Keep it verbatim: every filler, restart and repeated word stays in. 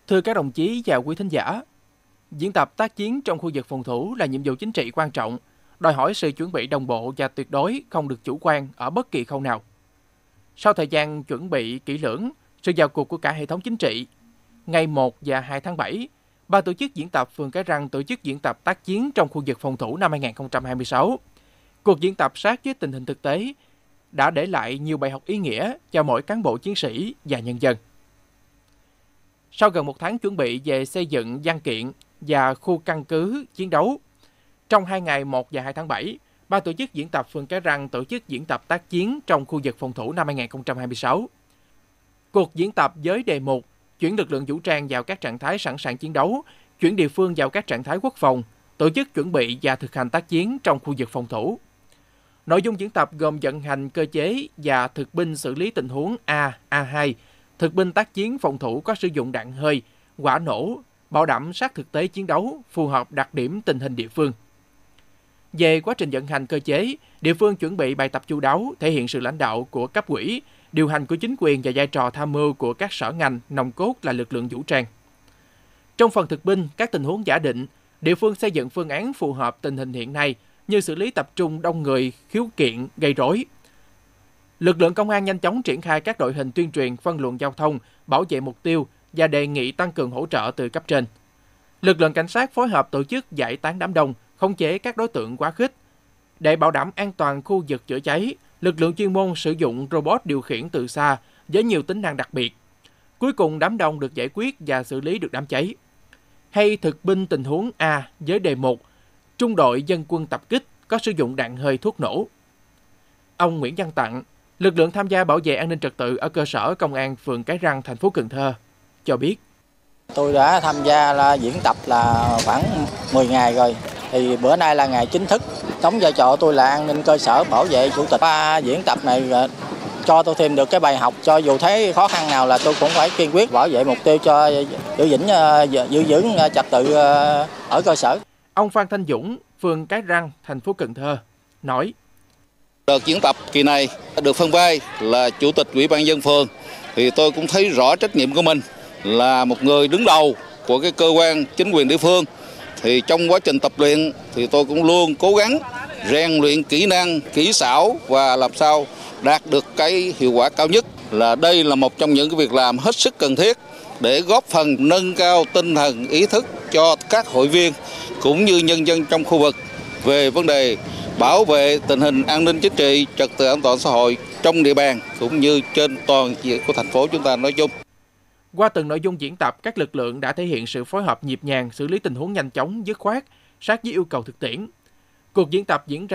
Thưa các đồng chí và quý thính giả, diễn tập tác chiến trong khu vực phòng thủ là nhiệm vụ chính trị quan trọng, đòi hỏi sự chuẩn bị đồng bộ và tuyệt đối không được chủ quan ở bất kỳ khâu nào. Sau thời gian chuẩn bị kỹ lưỡng, sự vào cuộc của cả hệ thống chính trị, ngày một và hai tháng bảy, Ban tổ chức diễn tập phường Cái Răng tổ chức diễn tập tác chiến trong khu vực phòng thủ năm hai nghìn không trăm hai mươi sáu. Cuộc diễn tập sát với tình hình thực tế đã để lại nhiều bài học ý nghĩa cho mỗi cán bộ chiến sĩ và nhân dân. Sau gần một tháng chuẩn bị về xây dựng văn kiện và khu căn cứ chiến đấu, trong hai ngày một và hai tháng bảy, Ban tổ chức diễn tập phường Cái Răng tổ chức diễn tập tác chiến trong khu vực phòng thủ năm hai nghìn không trăm hai mươi sáu. Cuộc diễn tập với đề mục chuyển lực lượng vũ trang vào các trạng thái sẵn sàng chiến đấu, chuyển địa phương vào các trạng thái quốc phòng, tổ chức chuẩn bị và thực hành tác chiến trong khu vực phòng thủ. Nội dung diễn tập gồm vận hành cơ chế và thực binh xử lý tình huống A, A hai, thực binh tác chiến phòng thủ có sử dụng đạn hơi, quả nổ, bảo đảm sát thực tế chiến đấu, phù hợp đặc điểm tình hình địa phương. Về quá trình vận hành cơ chế, địa phương chuẩn bị bài tập chu đáo, thể hiện sự lãnh đạo của cấp ủy, điều hành của chính quyền và vai trò tham mưu của các sở ngành, nòng cốt là lực lượng vũ trang. Trong phần thực binh, các tình huống giả định, địa phương xây dựng phương án phù hợp tình hình hiện nay như xử lý tập trung đông người, khiếu kiện, gây rối. Lực lượng công an nhanh chóng triển khai các đội hình tuyên truyền, phân luồng giao thông, bảo vệ mục tiêu và đề nghị tăng cường hỗ trợ từ cấp trên. Lực lượng cảnh sát phối hợp tổ chức giải tán đám đông, khống chế các đối tượng quá khích. Để bảo đảm an toàn khu vực chữa cháy, lực lượng chuyên môn sử dụng robot điều khiển từ xa với nhiều tính năng đặc biệt. Cuối cùng đám đông được giải quyết và xử lý được đám cháy. Hay thực binh tình huống A với đề mục trung đội dân quân tập kích có sử dụng đạn hơi thuốc nổ. Ông Nguyễn Văn Tặng, lực lượng tham gia bảo vệ an ninh trật tự ở cơ sở công an phường Cái Răng, thành phố Cần Thơ, cho biết. Tôi đã tham gia là diễn tập là khoảng mười ngày rồi. Thì bữa nay là ngày chính thức. Đóng vai trò tôi là an ninh cơ sở, bảo vệ chủ tịch. Qua diễn tập này cho tôi thêm được cái bài học, cho dù thấy khó khăn nào là tôi cũng phải kiên quyết bảo vệ mục tiêu cho giữ vững giữ vững trật tự ở cơ sở. Ông Phan Thanh Dũng, phường Cái Răng, thành phố Cần Thơ, nói. Đợt diễn tập kỳ này được phân vai là chủ tịch ủy ban nhân dân phường, thì tôi cũng thấy rõ trách nhiệm của mình là một người đứng đầu của cái cơ quan chính quyền địa phương. Thì trong quá trình tập luyện thì tôi cũng luôn cố gắng rèn luyện kỹ năng, kỹ xảo và làm sao đạt được cái hiệu quả cao nhất. Là đây là một trong những cái việc làm hết sức cần thiết để góp phần nâng cao tinh thần ý thức cho các hội viên cũng như nhân dân trong khu vực về vấn đề bảo vệ tình hình an ninh chính trị, trật tự an toàn xã hội trong địa bàn cũng như trên toàn diện của thành phố chúng ta nói chung. Qua từng nội dung diễn tập, các lực lượng đã thể hiện sự phối hợp nhịp nhàng, xử lý tình huống nhanh chóng, dứt khoát, sát với yêu cầu thực tiễn. Cuộc diễn tập diễn ra